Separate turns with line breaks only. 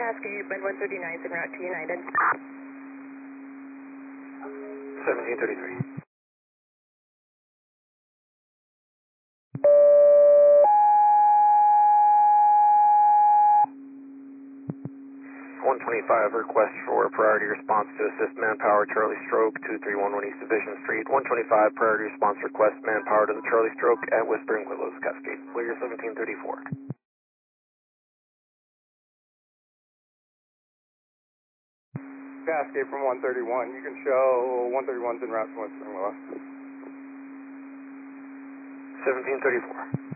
Cascade, Bed 139 is en route to United.
1733. 125, request for priority response to assist manpower, Charlie Stroke, 2311 East Division Street. 125, priority response request manpower to the Charlie Stroke at Whispering Willows, Cascade. Clear 1734.
Cascade from 131. You can show 131's en route to Whispering Willows.
1734.